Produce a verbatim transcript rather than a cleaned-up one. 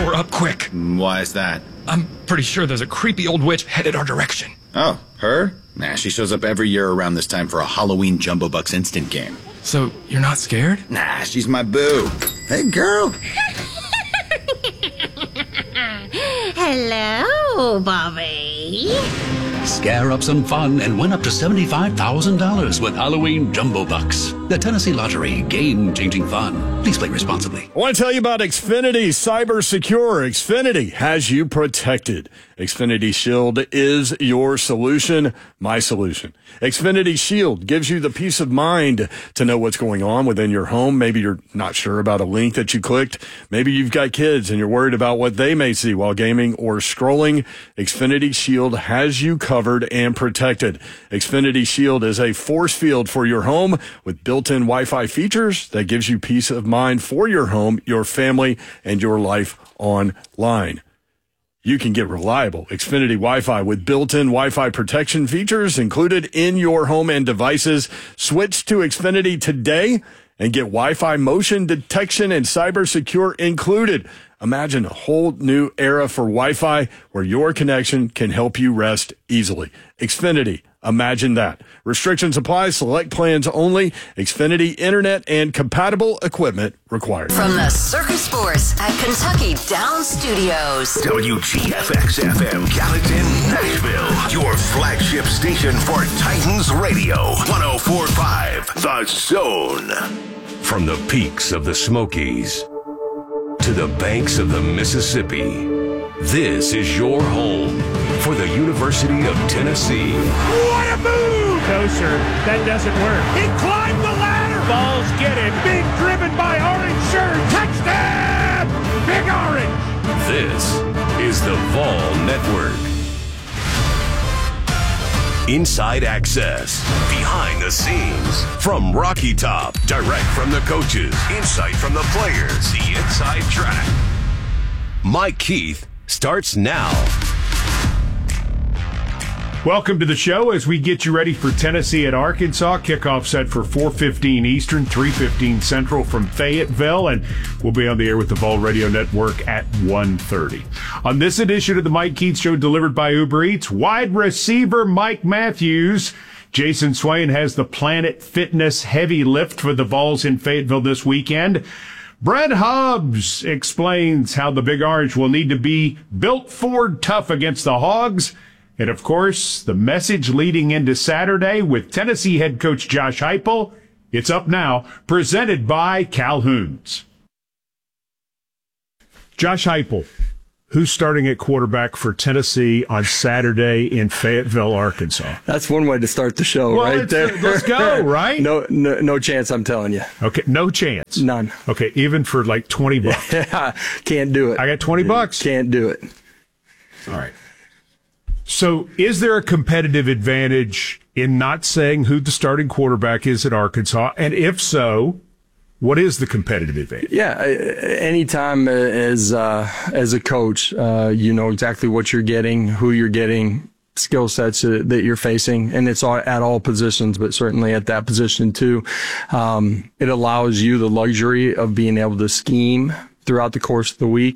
shore up quick. Why is that? I'm pretty sure there's a creepy old witch headed our direction. Oh, her? Nah, she shows up every year around this time for a Halloween Jumbo Bucks instant game. So, you're not scared? Nah, she's my boo. Hey, girl. Hello, Bobby. Scare up some fun and win up to seventy-five thousand dollars with Halloween Jumbo Bucks. The Tennessee Lottery, game-changing fun. Please play responsibly. I want to tell you about Xfinity Cyber Secure. Xfinity has you protected. Xfinity Shield is your solution, my solution. Xfinity Shield gives you the peace of mind to know what's going on within your home. Maybe you're not sure about a link that you clicked. Maybe you've got kids and you're worried about what they may see while gaming or scrolling. Xfinity Shield has you covered and protected. Xfinity Shield is a force field for your home with built-in Wi-Fi features that gives you peace of mind for your home, your family, and your life online. You can get reliable Xfinity Wi-Fi with built-in Wi-Fi protection features included in your home and devices. Switch to Xfinity today and get Wi-Fi motion detection and cyber secure included. Imagine a whole new era for Wi-Fi where your connection can help you rest easily. Xfinity, imagine that. Restrictions apply. Select plans only. Xfinity Internet and compatible equipment required. From the Circus Sports at Kentucky Downs Studios. W G F X F M Gallatin, Nashville. Your flagship station for Titans Radio. one oh four point five The Zone. From the peaks of the Smokies to the banks of the Mississippi, this is your home for the University of Tennessee. What a move! No, sir, that doesn't work. He climbed the ladder. Balls get it. Being driven by Orange Shirt. Touchdown! Big Orange! This is the Vol Network. Inside access, behind the scenes, from Rocky Top, direct from the coaches, insight from the players, the inside track. Mike Keith starts now. Welcome to the show as we get you ready for Tennessee at Arkansas. Kickoff set for four fifteen Eastern, three fifteen Central from Fayetteville, and we'll be on the air with the Vol Radio Network at one thirty. On this edition of the Mike Keith Show, delivered by Uber Eats, wide receiver Mike Matthews. Jason Swain has the Planet Fitness heavy lift for the Vols in Fayetteville this weekend. Brett Hubbs explains how the Big Orange will need to be built Ford tough against the Hogs. And, of course, the message leading into Saturday with Tennessee head coach Josh Heupel. It's up now, presented by Calhoun's. Josh Heupel, who's starting at quarterback for Tennessee on Saturday in Fayetteville, Arkansas? That's one way to start the show, well, right let's, there. Let's go, right? no, no, no chance, I'm telling you. Okay, no chance. None. Okay, even for like twenty bucks. Can't do it. I got twenty bucks. Can't do it. All right. So is there a competitive advantage in not saying who the starting quarterback is at Arkansas? And if so, what is the competitive advantage? Yeah, anytime as uh, as a coach, uh, you know exactly what you're getting, who you're getting, skill sets that you're facing, and it's all, at all positions, but certainly at that position too. Um, it allows you the luxury of being able to scheme throughout the course of the week